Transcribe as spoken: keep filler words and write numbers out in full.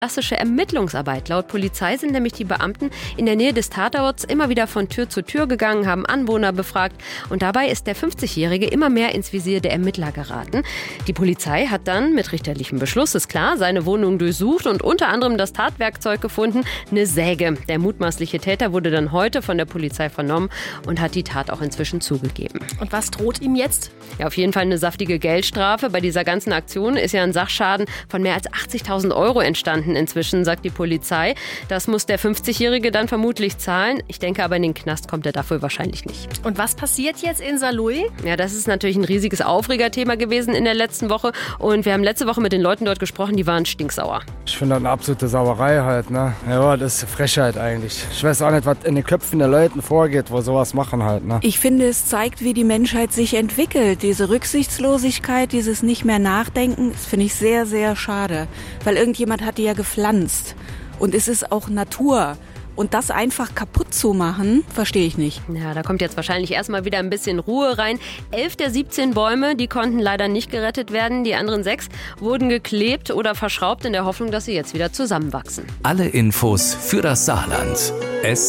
Klassische Ermittlungsarbeit. Laut Polizei sind nämlich die Beamten in der Nähe des Tatorts immer wieder von Tür zu Tür gegangen, haben Anwohner befragt und dabei ist der fünfzigjährige immer mehr ins Visier der Ermittler geraten. Die Polizei hat dann mit richterlichem Beschluss, ist klar, seine Wohnung durchsucht und unter anderem das Tatwerkzeug gefunden, eine Säge. Der mutmaßliche Täter wurde dann heute von der Polizei vernommen und hat die Tat auch inzwischen zugegeben. Und was droht ihm jetzt? Ja, auf jeden Fall eine saftige Geldstrafe. Bei dieser ganzen Aktion ist ja ein Sachschaden von mehr als achtzigtausend Euro entstanden inzwischen, sagt die Polizei. Das muss der fünfzigjährige dann vermutlich zahlen. Ich denke aber, in den Knast kommt er dafür wahrscheinlich nicht. Und was passiert jetzt in Saarlouis? Ja, das ist natürlich ein riesiges Aufregerthema gewesen in der letzten Woche. Und wir haben letzte Woche mit den Leuten dort gesprochen, die waren stinksauer. Ich finde das eine absolute Sauerei halt, ne? Ja, das ist Frechheit eigentlich. Ich weiß auch nicht, was in den Köpfen der Leuten vorgeht, wo sowas machen halt, ne? Ich finde, es zeigt, wie die Menschheit sich entwickelt. Diese Rücksichtslosigkeit, dieses nicht mehr nachdenken, das finde ich sehr, sehr schade. Weil irgendjemand hat die ja gepflanzt. Und es ist auch Natur. Und das einfach kaputt zu machen, verstehe ich nicht. Ja, da kommt jetzt wahrscheinlich erstmal wieder ein bisschen Ruhe rein. Elf der siebzehn Bäume, die konnten leider nicht gerettet werden. Die anderen sechs wurden geklebt oder verschraubt in der Hoffnung, dass sie jetzt wieder zusammenwachsen. Alle Infos für das Saarland. S